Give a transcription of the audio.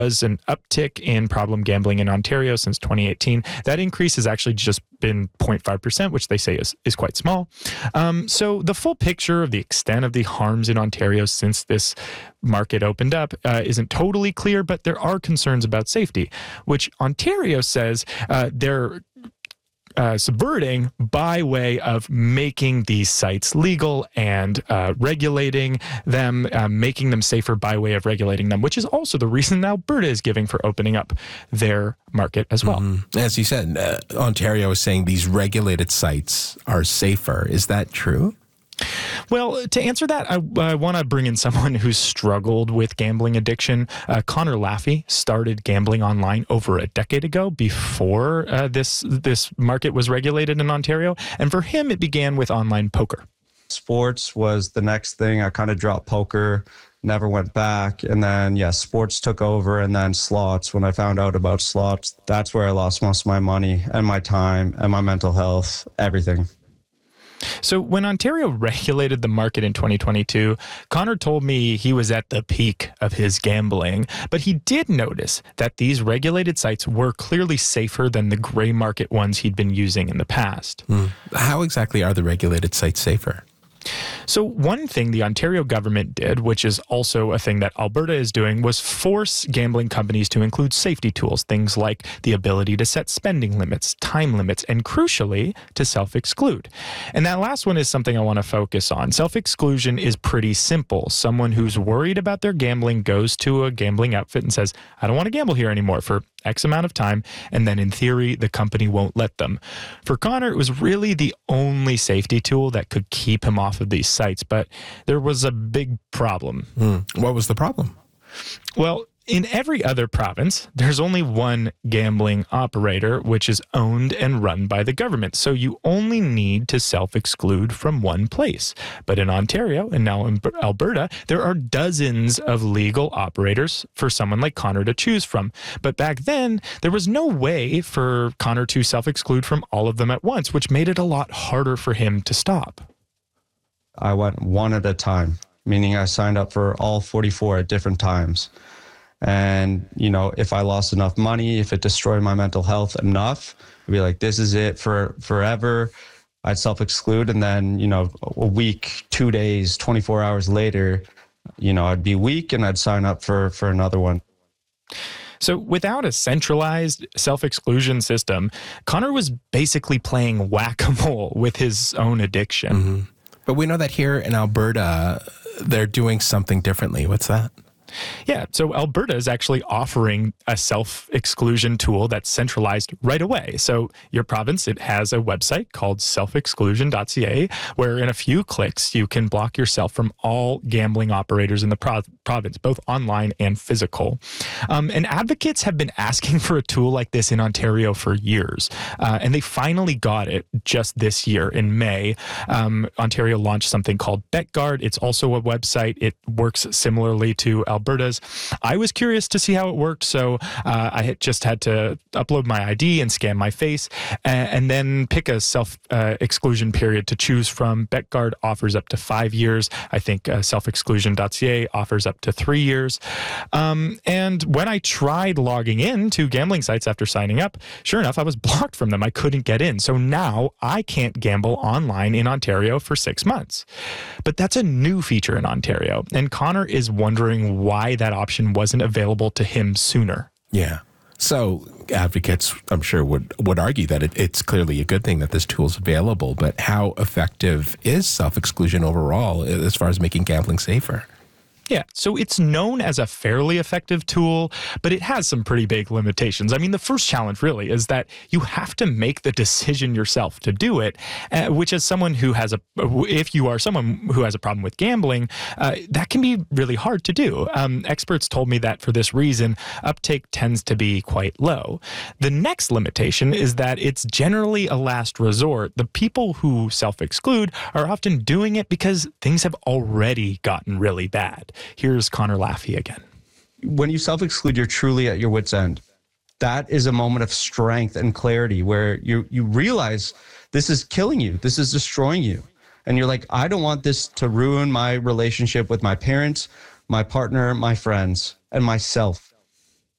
was an uptick in problem gambling in Ontario since 2018. That increase has actually just been 0.5%, which they say is quite small. So the full picture of the extent of the harms in Ontario since this market opened up isn't totally clear, but there are concerns about safety, which Ontario says they're subverting by way of making these sites legal and regulating them, making them safer by way of regulating them, which is also the reason Alberta is giving for opening up their market as well. As you said, Ontario is saying these regulated sites are safer. Is that true? Well, to answer that, I want to bring in someone who's struggled with gambling addiction. Connor Laffey started gambling online over a decade ago before this market was regulated in Ontario. And for him, it began with online poker. Sports was the next thing. I kind of dropped poker, never went back. And then, sports took over, and then slots. When I found out about slots, that's where I lost most of my money and my time and my mental health, everything. So when Ontario regulated the market in 2022, Connor told me he was at the peak of his gambling, but he did notice that these regulated sites were clearly safer than the gray market ones he'd been using in the past. How exactly are the regulated sites safer? So one thing the Ontario government did, which is also a thing that Alberta is doing, was force gambling companies to include safety tools, things like the ability to set spending limits, time limits, and crucially, to self-exclude. And that last one is something I want to focus on. Self-exclusion is pretty simple. Someone who's worried about their gambling goes to a gambling outfit and says, I don't want to gamble here anymore for X amount of time, and then in theory, the company won't let them. For Connor, it was really the only safety tool that could keep him off of these sites, but there was a big problem. What was the problem? Well, in every other province, there's only one gambling operator, which is owned and run by the government. So you only need to self-exclude from one place. But in Ontario and now in Alberta, there are dozens of legal operators for someone like Connor to choose from. But back then, there was no way for Connor to self-exclude from all of them at once, which made it a lot harder for him to stop. I went one at a time, meaning I signed up for all 44 at different times. And, if I lost enough money, if it destroyed my mental health enough, I'd be like, this is it for forever. I'd self-exclude. And then, a week, 2 days, 24 hours later, I'd be weak and I'd sign up for another one. So without a centralized self-exclusion system, Connor was basically playing whack-a-mole with his own addiction. But we know that here in Alberta, they're doing something differently. What's that? Yeah, so Alberta is actually offering a self-exclusion tool that's centralized right away. So your province, it has a website called selfexclusion.ca, where in a few clicks, you can block yourself from all gambling operators in the province, both online and physical. And advocates have been asking for a tool like this in Ontario for years, and they finally got it just this year in May. Ontario launched something called BetGuard. It's also a website. It works similarly to Alberta's. I was curious to see how it worked, so I just had to upload my ID and scan my face, and then pick a self-exclusion period to choose from. BetGuard offers up to 5 years. I think selfexclusion.ca offers up to 3 years. And when I tried logging in to gambling sites after signing up, sure enough, I was blocked from them. I couldn't get in. So now I can't gamble online in Ontario for 6 months. But that's a new feature in Ontario, and Connor is wondering why that option wasn't available to him sooner. Yeah. So advocates, I'm sure, would argue that it's clearly a good thing that this tool is available, but how effective is self-exclusion overall as far as making gambling safer? Yeah, so it's known as a fairly effective tool, but it has some pretty big limitations. I mean, the first challenge really is that you have to make the decision yourself to do it, which is someone who has if you are someone who has a problem with gambling, that can be really hard to do. Experts told me that for this reason, uptake tends to be quite low. The next limitation is that it's generally a last resort. The people who self-exclude are often doing it because things have already gotten really bad. Here's Connor Laffey again. When you self-exclude, you're truly at your wit's end. That is a moment of strength and clarity where you realize this is killing you. This is destroying you. And you're like, I don't want this to ruin my relationship with my parents, my partner, my friends, and myself.